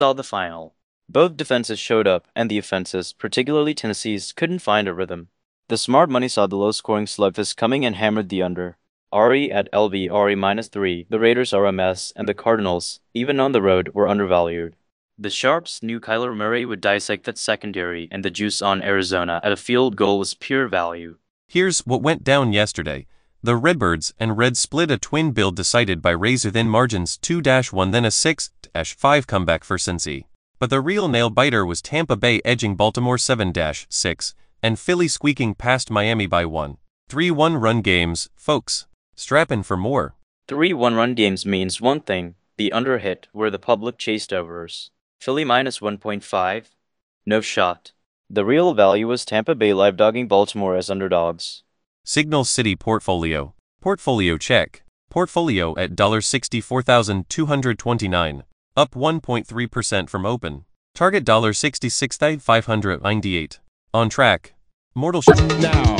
saw the final. Both defenses showed up, and the offenses, particularly Tennessee's, couldn't find a rhythm. The smart money saw the low-scoring slugfest coming and hammered the under. RE at LV RE -3, the Raiders are a mess, and the Cardinals, even on the road, were undervalued. The Sharps knew Kyler Murray would dissect that secondary, and the juice on Arizona at a field goal was pure value. Here's what went down yesterday. The Redbirds and Reds split a twin bill decided by razor-thin margins 2-1 then a 6-5 comeback for Cincy. But the real nail-biter was Tampa Bay edging Baltimore 7-6, and Philly squeaking past Miami by 1. 3-1 run games, folks. Strap in for more. 3-1 run games means one thing, the under hit where the public chased overs. Philly -1.5? No shot. The real value was Tampa Bay live-dogging Baltimore as underdogs. Signal City Portfolio. Portfolio check. Portfolio at $64,229. Up 1.3% from open. Target $66,598. On track. Mortal Now.